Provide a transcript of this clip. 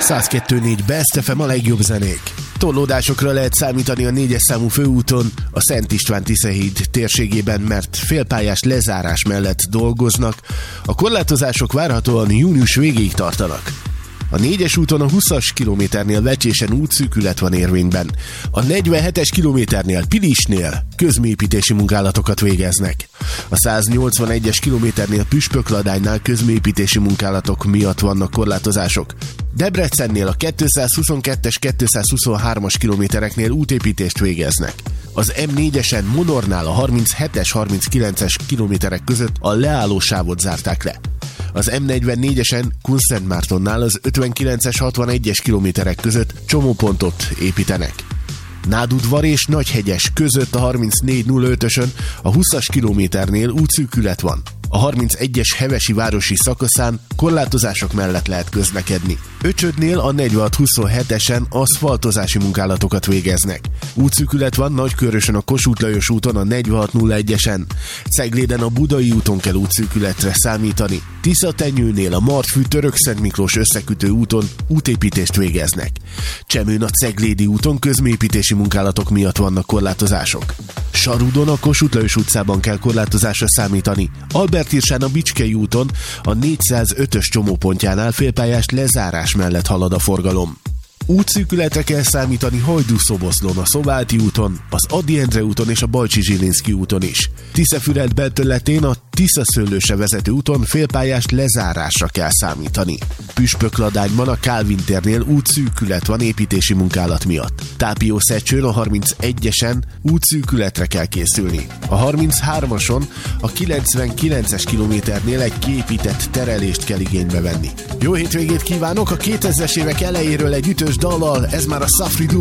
102.4 Best FM, a legjobb zenék. Torlódásokra lehet számítani a 4-es számú főúton, a Szent István-Tiszahíd térségében, mert félpályás lezárás mellett dolgoznak. A korlátozások várhatóan június végéig tartanak. A 4-es úton a 20-as kilométernél Vecsésen útszűkület van érvényben. A 47-es kilométernél Pilisnél közműépítési munkálatokat végeznek. A 181-es kilométernél Püspökladánynál közműépítési munkálatok miatt vannak korlátozások. Debrecennél a 222-es, 223-as kilométereknél útépítést végeznek. Az M4-esen Monornál a 37-es, 39-es kilométerek között a leállósávot zárták le. Az M44-esen Kunszentmártonnál az 59-es, 61-es kilométerek között csomópontot építenek. Nádudvar és Nagyhegyes között a 34-05-ösön a 20-as kilométernél útszűkület van. A 31-es Hevesi városi szakaszán korlátozások mellett lehet közlekedni. Öcsödnél a 46-27-esen aszfaltozási munkálatokat végeznek. Útszűkület van Nagykörösön a Kossuth Lajos úton a 46-01-esen. Cegléden a Budai úton kell útszűkületre számítani. Tiszatenyőnél a Martfű Törökszent Miklós összekötő úton útépítést végeznek. Csemőn a Ceglédi úton közműépítési munkálatok miatt vannak korlátozások. Sarudon a Kossuth Lajos utcában kell korlátozásra számítani. Albertirsán a Bicskei úton a 405-ös csomópontjánál félpályás lezárás mellett halad a forgalom. Útszűkületre kell számítani Hajdú-Szoboszlón, a Szováti úton, az Ady Endre úton és a Bajcsy-Zsilinszky úton is. Tiszafüred belterületén a Tiszaszőlőse vezető úton félpályás lezárásra kell számítani. Püspökladányban a Kálvin térnél útszűkület van építési munkálat miatt. Tápiószecsőn a 31-esen útszűkületre kell készülni. A 33-ason a 99-es kilométernél egy kiépített terelést kell igénybe venni. Jó hétvégét kívánok! A 2000-es évek elejéről egy ütős dallal, ez már a Safri Duo.